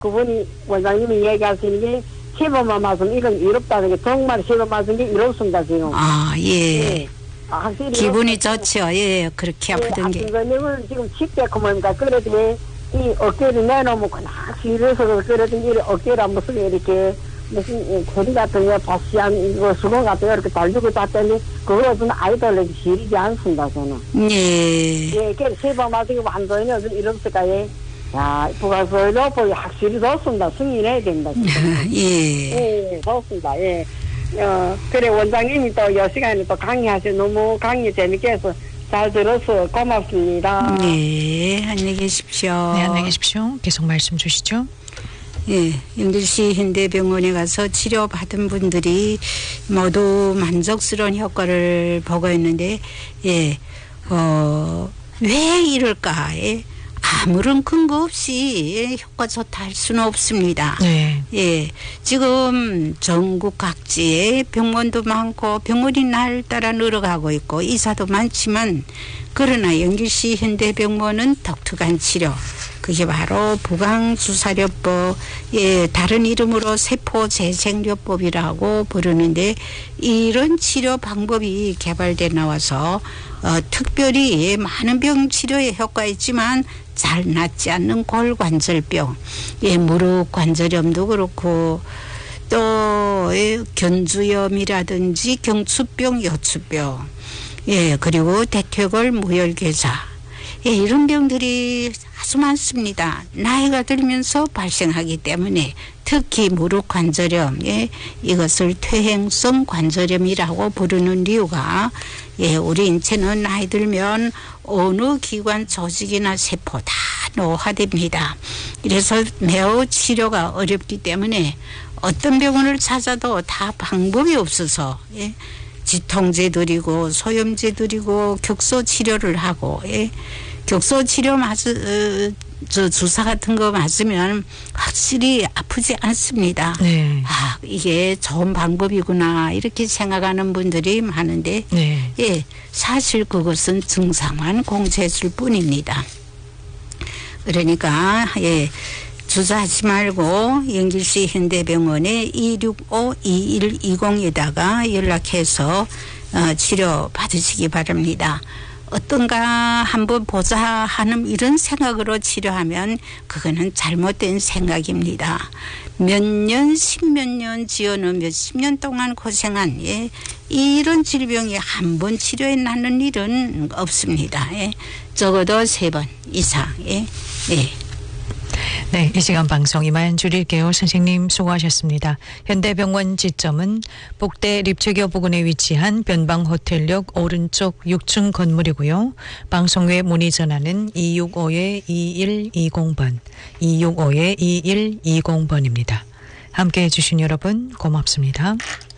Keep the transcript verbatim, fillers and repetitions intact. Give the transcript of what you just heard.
그분이 원장님이 얘기하시는 게 시범만 맞으면 이건 이롭다는 게 정말 시범 맞은 게 이롭습니다 지금. 아 예. 예. 아, 확실히 기분이 이롭다. 좋죠. 예, 그렇게 아프던 예, 게. 아픈 지금 쉽게 그만니까 그래도 이 어깨를 내놓으면 그냥 길어서 그래도 이 어깨를 무슨 이렇게 무슨 고리 같은 거 바시한 이거 수건 같은 거 이렇게 달리고 땄더니 그거 좀 아이들에게 시리지 않습니다 저는. 예. 예, 그 세번 맞은 게 완전히 이렇을까요? 야, 부가서로 보기 확실히 좋습니다. 승인해야 된다. 예. 예, 좋습니다. 예. 어, 그래, 원장님이 또 요 시간에 또 강의하셔. 너무 강의 재밌게 해서 잘 들어서 고맙습니다. 네, 안녕히 계십시오. 네, 안녕히 계십시오. 계속 말씀 주시죠. 예, 영주시 현대병원에 가서 치료받은 분들이 모두 만족스러운 효과를 보고 있는데, 예, 어, 왜 이럴까? 예, 아무런 근거 없이 효과 좋다 할 수는 없습니다. 네. 예, 지금 전국 각지에 병원도 많고 병원이 날따라 늘어가고 있고 의사도 많지만 그러나 영주시 현대병원은 독특한 치료. 그게 바로 부강주사료법, 예, 다른 이름으로 세포재생요법이라고 부르는데 이런 치료 방법이 개발돼 나와서 어, 특별히 많은 병 치료에 효과 있지만 잘 낫지 않는 골관절병, 예, 무릎 관절염도 그렇고 또 예, 견주염이라든지 경추병, 요추병, 예, 그리고 대퇴골 무혈괴사, 예, 이런 병들이 아주 많습니다. 나이가 들면서 발생하기 때문에 특히 무릎 관절염, 예, 이것을 퇴행성 관절염이라고 부르는 이유가 예, 우리 인체는 나이 들면 어느 기관 조직이나 세포 다 노화됩니다. 그래서 매우 치료가 어렵기 때문에 어떤 병원을 찾아도 다 방법이 없어서 예, 지통제 드리고 소염제 드리고 격소 치료를 하고 예, 격소 치료 맞, 어, 저 주사 같은 거 맞으면 확실히 아프지 않습니다. 네. 아, 이게 좋은 방법이구나 이렇게 생각하는 분들이 많은데 네. 예, 사실 그것은 증상만 공세줄 뿐입니다. 그러니까 예, 주사하지 말고 영주시 현대병원에 이육오 이일이공에다가 연락해서 어, 치료 받으시기 바랍니다. 어떤가 한번 보자 하는 이런 생각으로 치료하면 그거는 잘못된 생각입니다. 몇 년, 십몇 년 지어는 몇십 년 동안 고생한 예, 이런 질병이 한 번 치료해 나는 일은 없습니다. 예, 적어도 세 번 이상. 예, 예. 네, 이 시간 방송 이만 줄일게요. 선생님 수고하셨습니다. 현대병원 지점은 복대 립체교 부근에 위치한 변방호텔역 오른쪽 육 층 건물이고요. 방송 외 문의 전화는 이육오 이일이공 번, 이육오 이일이공 번입니다. 함께해 주신 여러분 고맙습니다.